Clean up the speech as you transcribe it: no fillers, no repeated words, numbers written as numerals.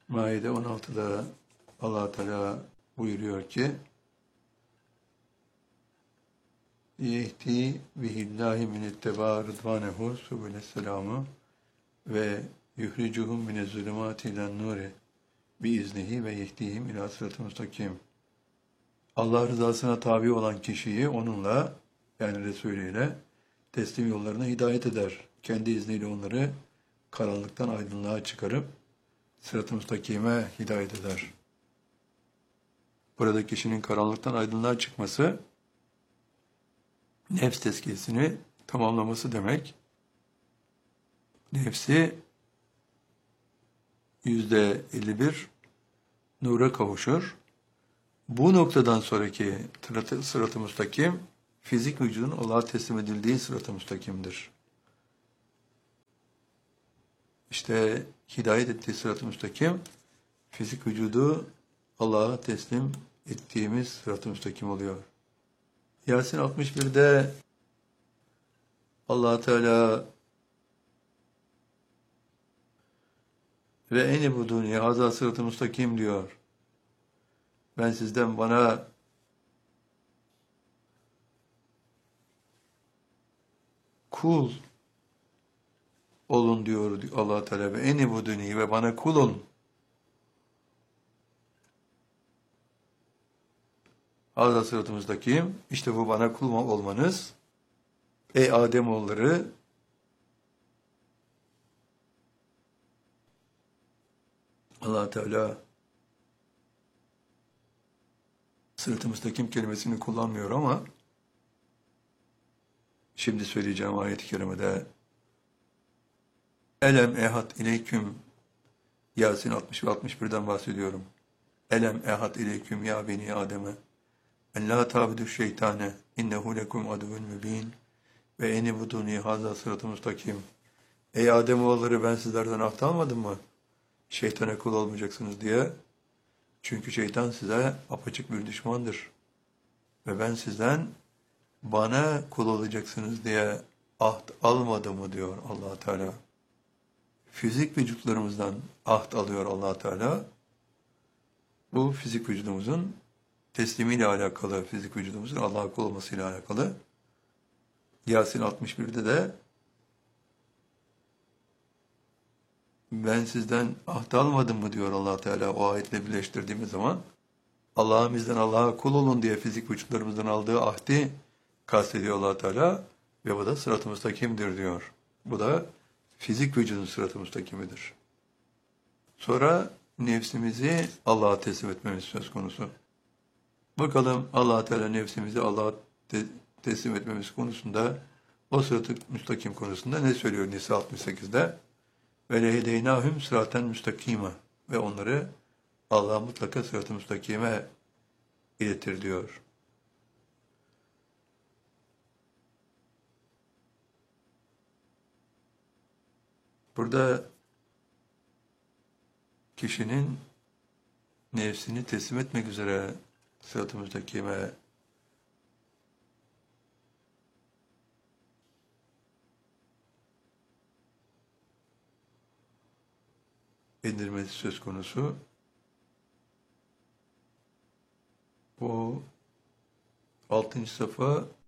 Maide 16'da Allah Teala buyuruyor ki yehdi bihillahi minetteba rıdvanehu subhaneselamü ve yuhricuhum minez-zulümati ilen-nuri biiznihi ve yehdihim ila sıratı müstakim. Allah rızasına tabi olan kişiyi onunla, yani Resulü ile teslim yollarına hidayet eder. Kendi izniyle onları karanlıktan aydınlığa çıkarıp sırat-ı müstakime hidayet eder. Burada kişinin karanlıktan aydınlığa çıkması, nefs tezkiyesini tamamlaması demek. Nefsi %51 nura kavuşur. Bu noktadan sonraki sırat-ı müstakim, fizik vücudun Allah'a teslim edildiği sırat-ı müstakimdir. İşte hidayet ettiği sırat-ı müstakim, fizik vücudu Allah'a teslim ettiğimiz sırat-ı müstakim oluyor. Yasin 61'de Allah Teala ve eni buduni haza sırat-ı müstakim diyor. Ben sizden bana kul olun diyor Allah Teala ve eni buduni ve bana kul olun. Haza sırat-ı müstakim, işte bu bana kul olmanız. Ey Ademoğulları, Allah Teala sırat-ı müstakim kelimesini kullanmıyor ama şimdi söyleyeceğim ayet-i kerimede Elem ehad ileyküm, Yasin 60 ve 61'den bahsediyorum. Elem ehad ileyküm ya beni Adem'e en la tabudu şeytane innehu lekum aduvun mübin ve eni buduni haza sırat-ı müstakim. Ey Ademoğulları, ben sizlerden ahd almadım mı? Şeytana kul olmayacaksınız diye. Çünkü şeytan size apaçık bir düşmandır. Ve ben sizden bana kul olacaksınız diye ahd almadım mı diyor Allah Teala. Fizik vücutlarımızdan ahd alıyor Allah Teala. Bu fizik vücudumuzun teslimiyle alakalı, fizik vücudumuzun Allah'a kul olmasıyla alakalı. Yasin 61'de de ben sizden ahd almadım mı diyor Allah Teala o ayetle birleştirdiğimiz zaman. Allah'ın bizden Allah'a kul olun diye fizik vücutlarımızdan aldığı ahdi kastediyor Allah Teala ve bu da sırat-ı müstakimdir diyor. Bu da fizik vücudun sırat-ı müstakimidir. Sonra nefsimizi Allah'a teslim etmemiz söz konusu. Bakalım Allah Teala nefsimizi Allah'a teslim etmemiz konusunda, o sırat-ı müstakim konusunda ne söylüyor Nisa 68'de? Ve lehedeynâhüm sıraten müstakîme ve onları Allah'a mutlaka sırat-ı müstakime iletir diyor. Burada kişinin nefsini teslim etmek üzere sırat-ı müstakime indirmesi söz konusu. O 6. safa